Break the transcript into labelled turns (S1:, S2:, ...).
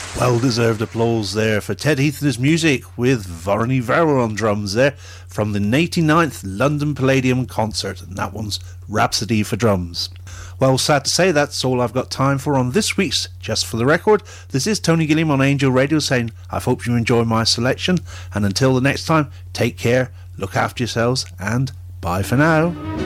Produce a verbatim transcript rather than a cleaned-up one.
S1: Well-deserved applause there for Ted Heath and his music, with Vorony Verwer on drums there, from the eighty-ninth London Palladium concert, and that one's Rhapsody for Drums. Well, sad to say that's all I've got time for on this week's Just for the Record. This is Tony Gilliam on Angel Radio saying I hope you enjoy my selection, and until the next time, take care, look after yourselves, and bye for now.